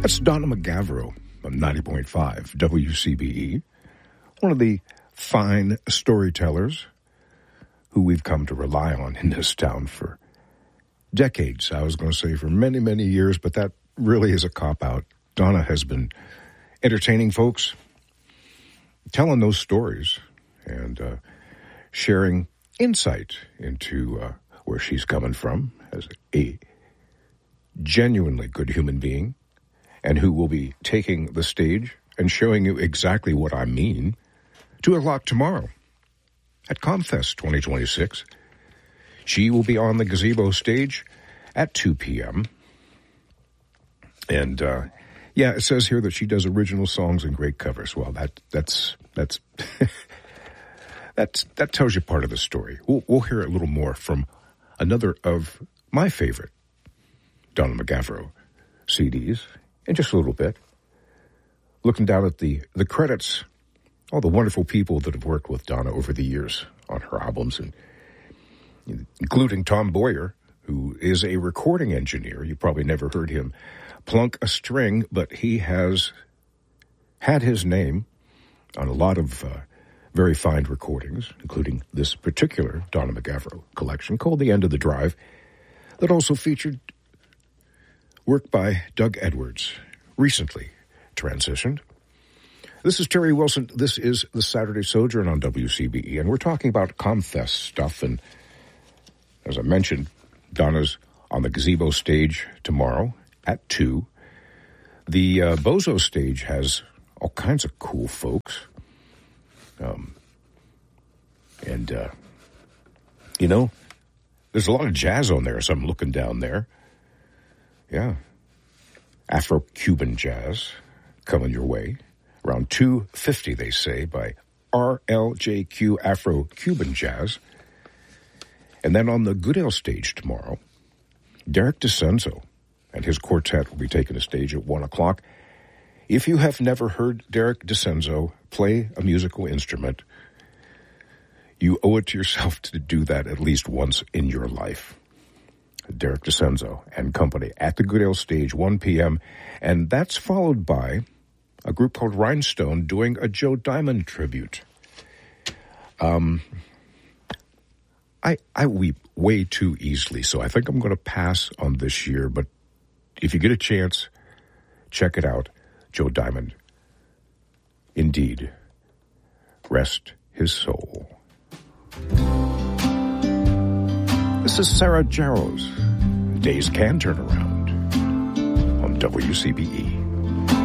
That's Donna McGavro on 90.5 WCBE, one of the fine storytellers who we've come to rely on in this town for decades. I was going to say for many, many years, but that really is a cop-out. Donna has been entertaining folks, telling those stories, and sharing insight into where she's coming from as a genuinely good human being, and who will be taking the stage and showing you exactly what I mean 2 o'clock tomorrow at ComFest 2026. She will be on the gazebo stage at 2 p.m. And, yeah, it says here that she does original songs and great covers. Well, that's that tells you part of the story. We'll hear a little more from another of my favorite Donna McGavro CDs in just a little bit. Looking down at the credits, all the wonderful people that have worked with Donna over the years on her albums, and including Tom Boyer, who is a recording engineer. You probably never heard him plunk a string, but he has had his name on a lot of very fine recordings, including this particular Donna McGavro collection called The End of the Drive, that also featured work by Doug Edwards, recently transitioned. This is Terry Wilson. This is the Saturday Sojourn on WCBE, and we're talking about ComFest stuff. And as I mentioned, Donna's on the gazebo stage tomorrow at 2. The Bozo stage has all kinds of cool folks. You know, there's a lot of jazz on there, so I'm looking down there. Yeah. Afro-Cuban jazz coming your way. Around 2:50, they say, by RLJQ Afro-Cuban Jazz. And then on the Goodale stage tomorrow, Derek DeCenzo and his quartet will be taking the stage at 1 o'clock. If you have never heard Derek DeCenzo play a musical instrument, you owe it to yourself to do that at least once in your life. Derek DeCenzo and company at the Goodale stage, 1 p.m. And that's followed by a group called Rhinestone doing a Joe Diamond tribute. I weep way too easily, so I think I'm going to pass on this year. But if you get a chance, check it out. Joe Diamond. Indeed. Rest his soul. This is Sarah Jarrow's Days Can Turn Around on WCBE.